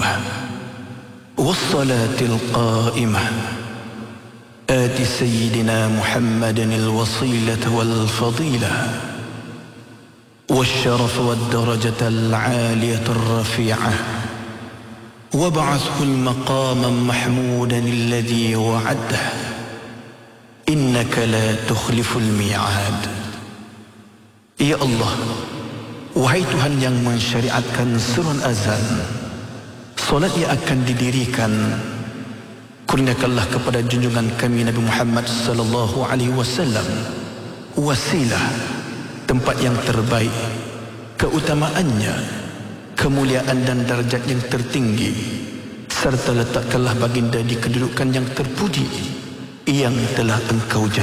والصلاة القائمة آت سيدنا محمدا الوصيلة والفضيلة والشرف والدرجة العالية الرفيعة وابعثه المقام محمودا الذي وعده إنك لا تخلف الميعاد. Ya Allah, wahai Tuhan yang mensyariatkan surun azan, solat yang akan didirikan, kurniakanlah kepada junjungan kami Nabi Muhammad sallallahu alaihi wasallam wasilah, tempat yang terbaik, keutamaannya, kemuliaan dan darjat yang tertinggi, serta letakkanlah baginda di kedudukan yang terpuji yang telah Engkau janjikan.